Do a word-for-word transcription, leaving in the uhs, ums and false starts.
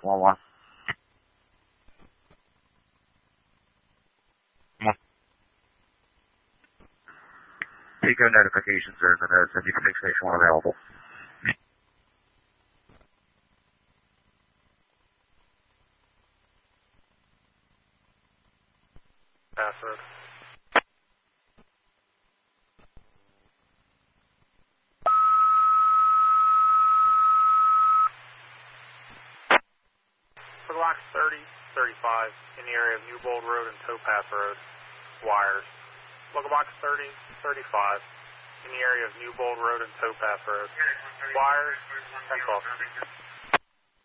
one one. Pico notifications, there's a notice of you six station one available. Pass road. For blocks thirty, thirty-five, in the area of Newbold Road and Towpath Road, wires. Local box thirty, thirty-five, in the area of Newbold Road and Towpath Road, wires, ten twelve.